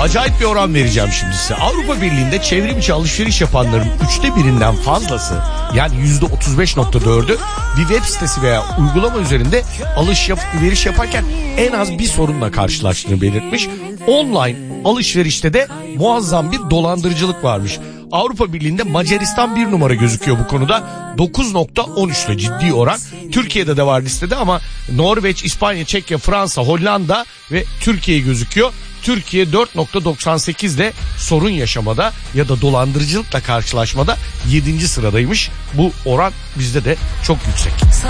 Acayip bir oran vereceğim şimdi size. Avrupa Birliği'nde çevrimiçi alışveriş yapanların 1/3'ünden fazlası, yani %35.4'ü bir web sitesi veya uygulama üzerinde alışveriş yaparken en az bir sorunla karşılaştığını belirtmiş. Online alışverişte de muazzam bir dolandırıcılık varmış. Avrupa Birliği'nde Macaristan 1 numara gözüküyor bu konuda. 9.13 ile ciddi oran. Türkiye'de de var listede ama Norveç, İspanya, Çekya, Fransa, Hollanda ve Türkiye gözüküyor. Türkiye 4.98 ile sorun yaşamada ya da dolandırıcılıkla karşılaşmada 7. sıradaymış. Bu oran bizde de çok yüksek.